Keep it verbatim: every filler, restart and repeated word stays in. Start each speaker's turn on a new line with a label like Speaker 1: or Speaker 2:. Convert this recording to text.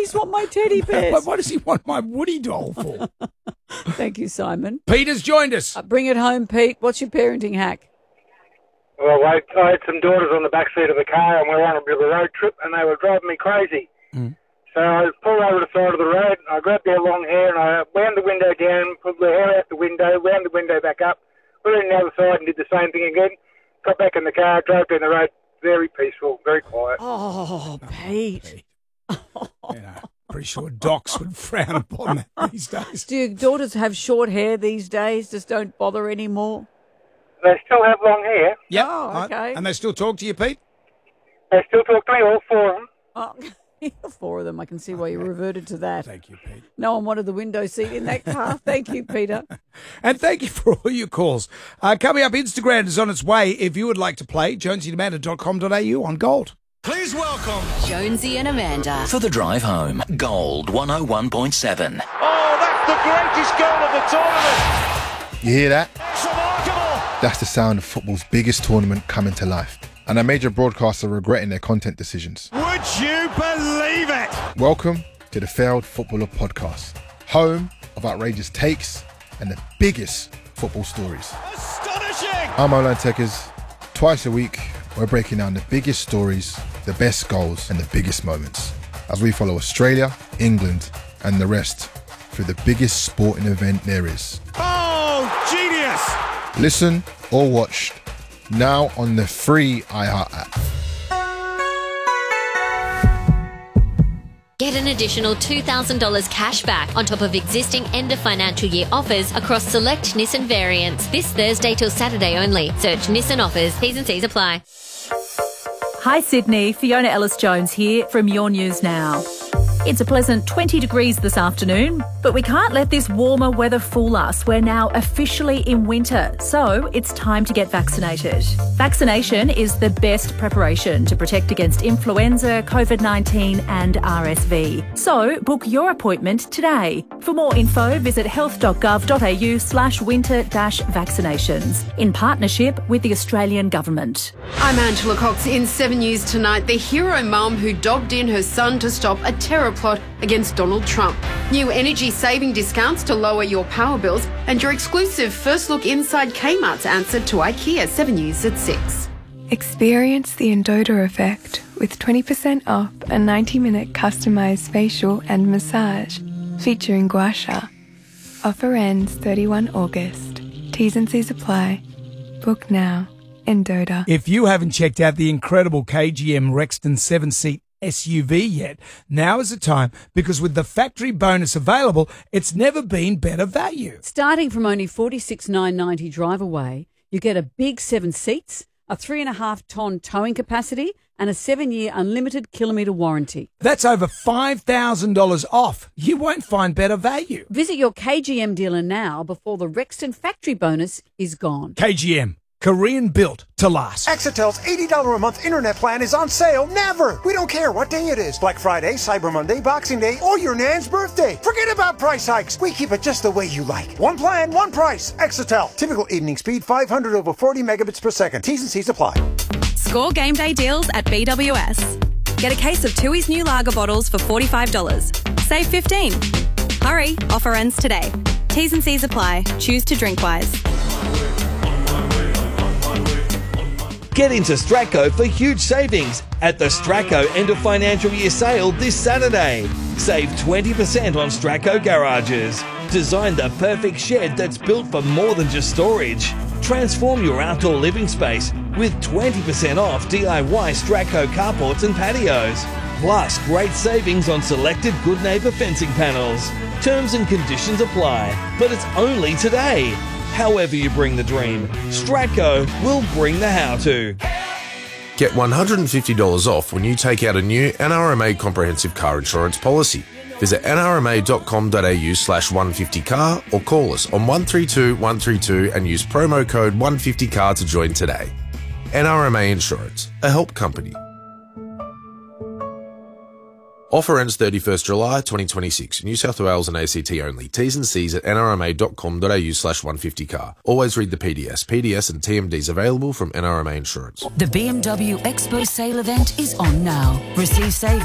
Speaker 1: just want my teddy bears.
Speaker 2: What, what does he want my Woody doll for?
Speaker 1: Thank you, Simon.
Speaker 2: Peter's joined us.
Speaker 1: Uh, bring it home, Pete. What's your parenting hack?
Speaker 3: Well, I, I had some daughters on the back seat of the car, and we were on a bit of a road trip, and they were driving me crazy.
Speaker 2: Mm.
Speaker 3: So I pulled over the side of the road, I grabbed their long hair, and I wound the window down, put the hair out the window, wound the window back up, put it on the other side, and did the same thing again. Got back in the car, drove down the road, very peaceful, very quiet.
Speaker 1: Oh, Pete.
Speaker 2: Yeah, pretty sure docs would frown upon that these days.
Speaker 1: Do your daughters have short hair these days? Just don't bother anymore?
Speaker 3: They still have long hair.
Speaker 2: Yep.
Speaker 1: Oh, okay.
Speaker 2: And they still talk to you, Pete?
Speaker 3: They still talk to me, all four of them.
Speaker 1: Oh, four of them. I can see why you reverted to that.
Speaker 2: Thank you, Pete.
Speaker 1: No one wanted the window seat in that car. Thank you, Peter.
Speaker 2: And thank you for all your calls. Uh, coming up, Instagram is on its way. If you would like to play, jonesy and amanda dot com dot a u on Gold.
Speaker 4: Please welcome
Speaker 5: Jonesy and Amanda.
Speaker 6: For the drive home, Gold one oh one point seven.
Speaker 4: Oh, that's the greatest goal of the tournament.
Speaker 7: You hear that?
Speaker 4: It's remarkable.
Speaker 7: That's the sound of football's biggest tournament coming to life. And our major broadcasts are regretting their content decisions.
Speaker 4: Would you believe it?
Speaker 7: Welcome to the Failed Footballer Podcast, home of outrageous takes and the biggest football stories.
Speaker 4: Astonishing.
Speaker 7: I'm Olan Tekers. Twice a week, we're breaking down the biggest stories, the best goals, and the biggest moments as we follow Australia, England, and the rest through the biggest sporting event there is.
Speaker 4: Oh, genius.
Speaker 7: Listen or watch now on the free iHeart app.
Speaker 8: Get an additional two thousand dollars cash back on top of existing end of financial year offers across select Nissan variants this Thursday till Saturday only. Search Nissan offers. T's and C's apply.
Speaker 9: Hi Sydney, Fiona Ellis-Jones here from Your News Now. It's a pleasant twenty degrees this afternoon, but we can't let this warmer weather fool us. We're now officially in winter, so it's time to get vaccinated. Vaccination is the best preparation to protect against influenza, COVID nineteen and R S V. So book your appointment today. For more info, visit health dot gov dot a u slash winter dash vaccinations in partnership with the Australian Government.
Speaker 10: I'm Angela Cox in Seven News Tonight. The hero mum who dogged in her son to stop a terror plot against Donald Trump. New energy saving discounts to lower your power bills, and your exclusive first look inside Kmart's answer to IKEA. Seven News at six.
Speaker 11: Experience the Endota effect with twenty percent off a ninety minute customised facial and massage featuring gua sha. Offer ends thirty-first of August. T's and C's apply. Book now. Endota.
Speaker 2: If you haven't checked out the incredible K G M Rexton seven-seat S U V yet, now is the time, because with the factory bonus available, it's never been better value.
Speaker 1: Starting from only forty-six thousand nine hundred ninety dollars drive away, you get a big seven seats, a three and a half tonne towing capacity, and a seven-year unlimited kilometre warranty.
Speaker 2: That's over five thousand dollars off. You won't find better value.
Speaker 1: Visit your K G M dealer now before the Rexton factory bonus is gone.
Speaker 2: K G M. Korean built to last.
Speaker 12: Exetel's eighty dollars a month internet plan is on sale never. We don't care what day it is. Black Friday, Cyber Monday, Boxing Day, or your nan's birthday. Forget about price hikes. We keep it just the way you like. One plan, one price. Exetel. Typical evening speed five hundred over forty megabits per second. T's and C's apply.
Speaker 13: Score game day deals at B W S. Get a case of Tooheys New Lager bottles for forty-five dollars. Save fifteen dollars. Hurry, offer ends today. T's and C's apply. Choose to drink wise.
Speaker 14: Get into Stratco for huge savings at the Stratco end of financial year sale this Saturday. Save twenty percent on Stratco garages. Design the perfect shed that's built for more than just storage. Transform your outdoor living space with twenty percent off D I Y Stratco carports and patios. Plus, great savings on selected Good Neighbour fencing panels. Terms and conditions apply, but it's only today. However you bring the dream, Stratco will bring the how-to.
Speaker 15: Get one hundred fifty dollars off when you take out a new N R M A comprehensive car insurance policy. Visit n r m a dot com dot a u slash one fifty car or call us on one three two one three two and use promo code one fifty car to join today. N R M A Insurance, a help company. Offer ends thirty-first of July twenty twenty-six. New South Wales and A C T only. T's and C's at n r m a dot com dot a u slash one fifty car. Always read the P D S. P D S and T M Ds available from N R M A Insurance.
Speaker 5: The B M W Expo sale event is on now. Receive savings